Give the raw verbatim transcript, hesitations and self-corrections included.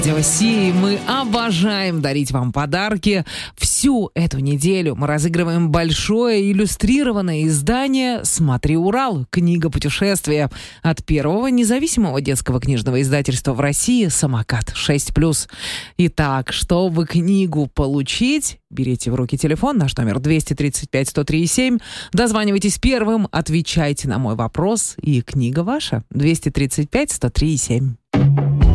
России. Мы обожаем дарить вам подарки. Всю эту неделю мы разыгрываем большое иллюстрированное издание «Смотри, Урал!» Книга путешествия от первого независимого детского книжного издательства в России «Самокат шесть плюс». Итак, чтобы книгу получить, берите в руки телефон, наш номер двести тридцать пять сто три семь. Дозванивайтесь первым, отвечайте на мой вопрос, и книга ваша. двести тридцать пять сто три семь.